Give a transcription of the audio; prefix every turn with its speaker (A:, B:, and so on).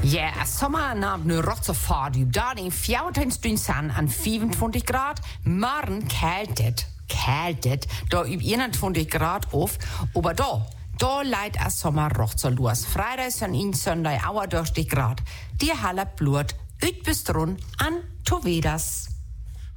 A: Ja, sommernacht nu rot så fart u. Daar in 14 stunden an 25 Grad. Morgen kältet. Da über 21 Grad auf. Aber da leidt es Sommer rot so los. Freitag und in Sonntag auch durch die Grad. Die Halle Blut, ut bis rund an Tovedas.